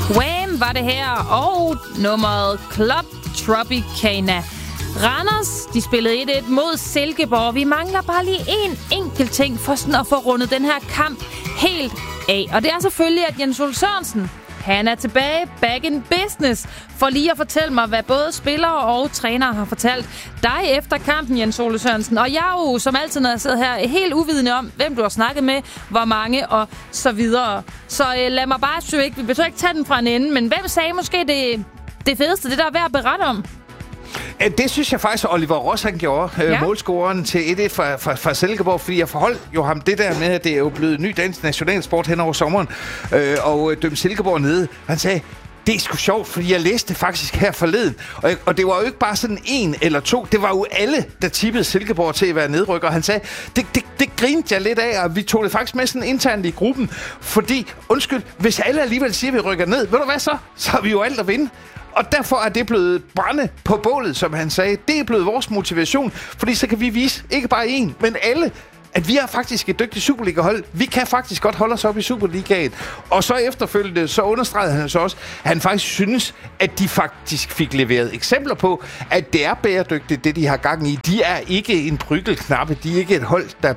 Wham var det her, og nummeret Club Tropicana. Randers, de spillede 1-1 mod Silkeborg. Vi mangler bare lige en enkelt ting for sådan at få rundet den her kamp helt af. Og det er selvfølgelig, at Jens Ole Sørensen, han er tilbage, back in business, for lige at fortælle mig, hvad både spillere og trænere har fortalt dig efter kampen, Jens Ole Sørensen. Og jeg er jo, som altid, når jeg sidder her, helt uvidende om, hvem du har snakket med, hvor mange og så videre. Så lad mig bare vi behøver ikke tage den fra en ende, men hvem sagde måske det fedeste, det der er værd at berette om? Det synes jeg faktisk, Oliver Ross han gjorde, målscoreren til 1-1 fra Silkeborg, fordi jeg forholdt jo ham det der med, at det er jo blevet ny dansk nationalsport hen over sommeren, og dømte Silkeborg nede. Han sagde, det er sgu sjovt, fordi jeg læste det faktisk her forleden. Og det var jo ikke bare sådan en eller to. Det var jo alle, der tippede Silkeborg til at være nedrykker. Og han sagde, det grinte jeg lidt af, og vi tog det faktisk med sådan internt i gruppen. Fordi, undskyld, hvis alle alligevel siger, at vi rykker ned, ved du hvad så? Så har vi jo alt at vinde. Og derfor er det blevet brænde på bålet, som han sagde. Det er blevet vores motivation, fordi så kan vi vise, ikke bare en, men alle, at vi er faktisk et dygtigt Superliga-hold. Vi kan faktisk godt holde os op i Superligaen. Og så efterfølgende, så understregede han så også, at han faktisk synes, at de faktisk fik leveret eksempler på, at det er bæredygtigt, det de har gang i. De er ikke en bryggelknappe. De er ikke et hold, der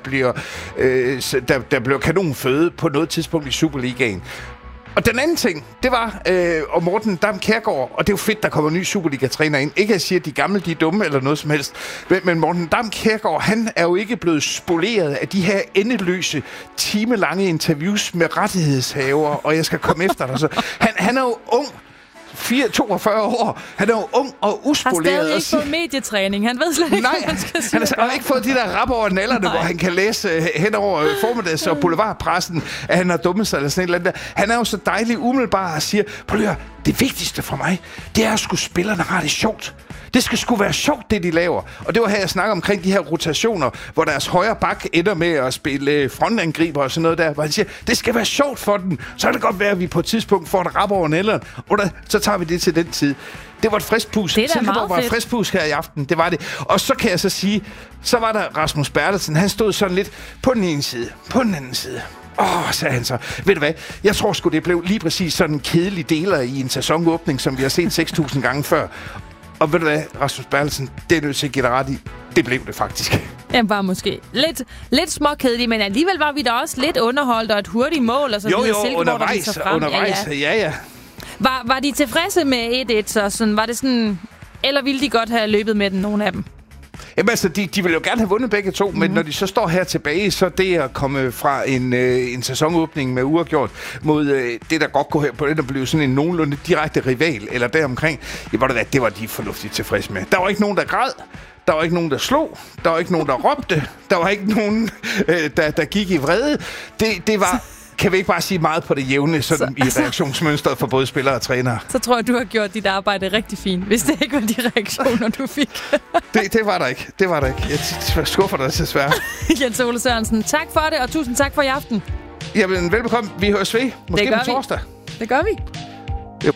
bliver kanonføde på noget tidspunkt i Superligaen. Og den anden ting, det var og Morten Dam Kjærgaard, og det er jo fedt, der kommer en ny Superliga-træner ind. Ikke at sige, at de gamle, de er dumme eller noget som helst. Men Morten Dam Kjærgaard, han er jo ikke blevet spoleret af de her endeløse, timelange interviews med rettighedshaver, og jeg skal komme efter dig. Så han er jo ung. 42 år. Han er jo ung og uspoleret. Han har stadig ikke fået medietræning. Han ved slet ikke, hvad man skal sige. Han har ikke fået de der rap over nallerne, hvor han kan læse hen over formiddags- og boulevardpressen, at han har dummet sig eller sådan et eller andet. Han er jo så dejlig umiddelbar og siger, prøv at høre, det vigtigste for mig, det er at skulle spillerne har det sjovt. Det skal sgu være sjovt, det de laver. Og det var her, jeg snakker omkring de her rotationer, hvor deres højre bak ender med at spille frontangriber og sådan noget der, hvor han siger, det skal være sjovt for dem. Så kan det godt være, at vi på et tidspunkt får et rap over nælderen, og så tager vi det til den tid. Det var et frisk pus. Silkeborg var et frisk pus her i aften. Det var det. Og så kan jeg så sige, så var der Rasmus Bertelsen. Han stod sådan lidt på den ene side, på den anden side. Sagde han så. Ved du hvad? Jeg tror sgu, det blev lige præcis sådan en kedelig deler i en sæsonåbning, som vi har set 6.000 gange før. Og ved du hvad, Rasmus Bertelsen, det er nødt til at give dig ret i. Det blev det faktisk. Den var måske lidt småkedelig, men alligevel var vi da også lidt underholdt og et hurtigt mål. Og så jo, undervejs. Ja. Var de tilfredse med 1-1, så sådan, var det sådan, eller ville de godt have løbet med den, nogle af dem? Jamen altså, de vil jo gerne have vundet begge to, men når de så står her tilbage, så det at komme fra en sæsonåbning med uafgjort mod det, der godt går her på det, der blev sådan en nogenlunde direkte rival, eller deromkring, det var de fornuftigt tilfredse med. Der var ikke nogen, der græd. Der var ikke nogen, der slog. Der var ikke nogen, der råbte. Der var ikke nogen, der gik i vrede. Det var... Kan vi ikke bare sige meget på det jævne sådan i reaktionsmønstret for både spillere og trænere? Så tror jeg, du har gjort dit arbejde rigtig fint, hvis det ikke var de reaktioner, du fik. det var der ikke. Det var der ikke. Jeg skuffer dig desværre. Jens Ole Sørensen, tak for det, og tusind tak for i aften. Jamen, velbekomme. Vi høres ved. Måske på torsdag. Det gør vi.